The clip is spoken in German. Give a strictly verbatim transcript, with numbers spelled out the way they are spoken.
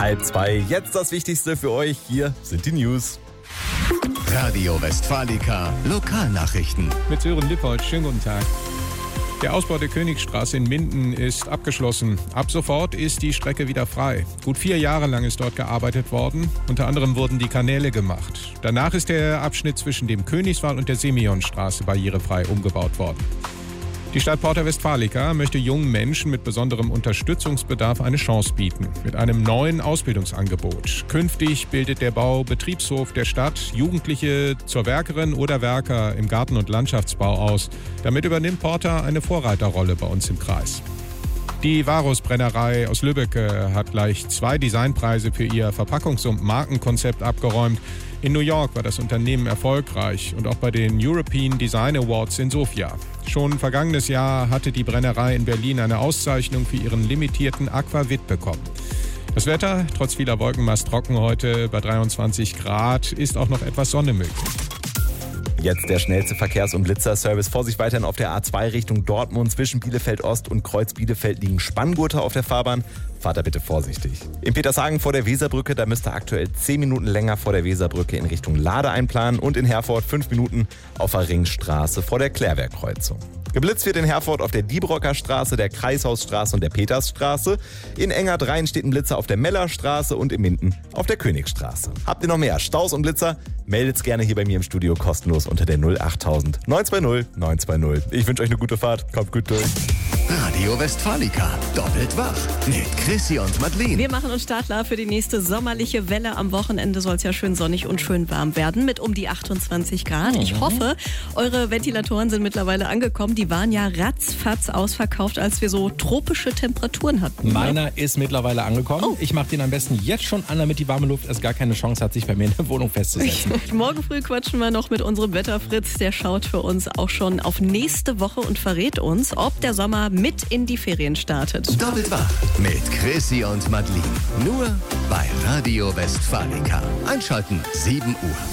halb zwei. Jetzt das Wichtigste für euch. Hier sind die News. Radio Westfalica Lokalnachrichten. Mit Sören Lippold, schönen guten Tag. Der Ausbau der Königstraße in Minden ist abgeschlossen. Ab sofort ist die Strecke wieder frei. Gut vier Jahre lang ist dort gearbeitet worden. Unter anderem wurden die Kanäle gemacht. Danach ist der Abschnitt zwischen dem Königswall und der Simeonstraße barrierefrei umgebaut worden. Die Stadt Porta Westfalica möchte jungen Menschen mit besonderem Unterstützungsbedarf eine Chance bieten. Mit einem neuen Ausbildungsangebot. Künftig bildet der Bau-Betriebshof der Stadt Jugendliche zur Werkerin oder Werker im Garten- und Landschaftsbau aus. Damit übernimmt Porta eine Vorreiterrolle bei uns im Kreis. Die Varus-Brennerei aus Lübeck hat gleich zwei Designpreise für ihr Verpackungs- und Markenkonzept abgeräumt. In New York war das Unternehmen erfolgreich und auch bei den European Design Awards in Sofia. Schon vergangenes Jahr hatte die Brennerei in Berlin eine Auszeichnung für ihren limitierten Aquavit bekommen. Das Wetter, trotz vieler Wolken, meist trocken heute bei dreiundzwanzig Grad, ist auch noch etwas Sonne möglich. Jetzt der schnellste Verkehrs- und Blitzerservice. Vorsicht weiterhin auf der A zwei Richtung Dortmund. Zwischen Bielefeld Ost und Kreuz Bielefeld liegen Spanngurte auf der Fahrbahn. Fahrt da bitte vorsichtig. In Petershagen vor der Weserbrücke, da müsst ihr aktuell zehn Minuten länger vor der Weserbrücke in Richtung Lade einplanen. Und in Herford fünf Minuten auf der Ringstraße vor der Klärwerkkreuzung. Geblitzt wird in Herford auf der Diebrocker Straße, der Kreishausstraße und der Petersstraße. In Engerdreien steht ein Blitzer auf der Mellerstraße und in Minden auf der Königstraße. Habt ihr noch mehr Staus und Blitzer? Meldet's gerne hier bei mir im Studio kostenlos unter der null achttausend neun zwei null neun zwei null. Ich wünsche euch eine gute Fahrt. Kommt gut durch. Radio Westfalica doppelt wach mit Chrissy und Madeleine. Wir machen uns Startler für die nächste sommerliche Welle. Am Wochenende soll es ja schön sonnig und schön warm werden mit um die achtundzwanzig Grad. Ich hoffe, eure Ventilatoren sind mittlerweile angekommen. Die waren ja ratzfatz ausverkauft, als wir so tropische Temperaturen hatten. Meiner ist mittlerweile angekommen. Oh. Ich mache den am besten jetzt schon an, damit die warme Luft erst gar keine Chance hat, sich bei mir in der Wohnung festzusetzen. Morgen früh quatschen wir noch mit unserem Wetterfritz. Der schaut für uns auch schon auf nächste Woche und verrät uns, ob der Sommer mit in die Ferien startet. Doppelt wach mit Chrissy und Madeleine. Nur bei Radio Westfalica. Einschalten sieben Uhr.